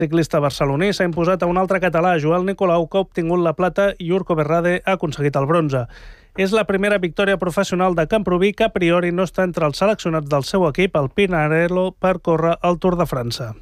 El ciclista barceloní s'ha imposat a un altre català, Joel Nicolau, que ha obtingut la plata i Urko Berrade ha aconseguit el bronze. És la primera victòria professional de Camproví que a priori no està entre els seleccionats del seu equip, el Pinarello, per córrer el Tour de França.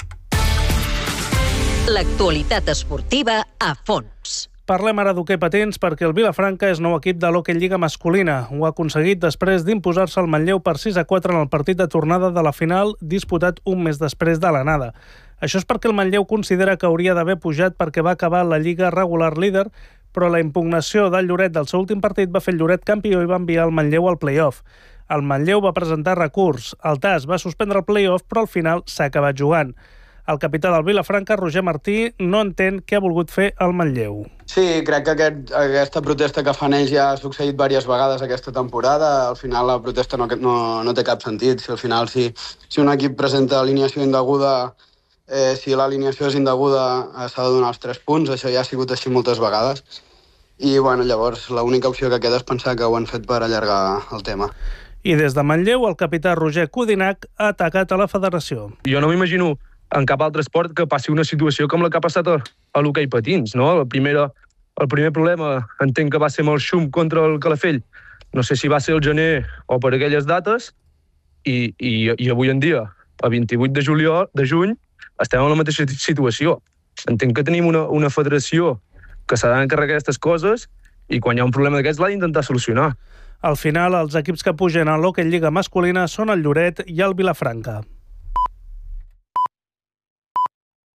L'actualitat esportiva a fons. Parlem ara d'hoquei patins perquè el Vilafranca és nou equip de l'Hockey Lliga masculina. Ho ha aconseguit després d'imposar-se al Manlleu per 6-4 en el partit de tornada de la final, disputat un mes després de l'anada. Això és perquè el Manlleu considera que hauria d'haver pujat perquè va acabar la Lliga regular líder, però la impugnació del Lloret del seu últim partit va fer el Lloret campió i va enviar el Manlleu al play-off. El Manlleu va presentar recurs. El TAS va suspendre el play-off, però al final s'ha acabat jugant. El capità del Vilafranca, Roger Martí, no entén què ha volgut fer el Manlleu. Sí, crec que aquesta protesta que fan ells ja ha succeït diverses vegades aquesta temporada. Al final la protesta no té cap sentit. Si al final si un equip presenta alineació indeguda, si l'alineació és indeguda s'ha de donar els 3 punts. Això ja ha sigut així moltes vegades. I llavors l'única opció que queda és pensar que ho han fet per allargar el tema. I des de Manlleu, el capità Roger Codinac ha atacat a la federació. Jo no m'imagino en cap altre esport que passi una situació com la que ha passat a l'hoquei patins, no? El primer problema entenc que va ser amb el Xum contra el Calafell. No sé si va ser el gener o per aquelles dates, i avui en dia, a 28 de juny, estem en la mateixa situació. Entenc que tenim una federació que s'ha d'encarregar d'aquestes coses i quan hi ha un problema d'aquests l'ha d'intentar solucionar. Al final, els equips que pugen a l'Hockey Lliga masculina són el Lloret i el Vilafranca.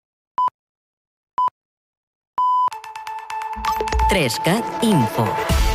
Trescat Info.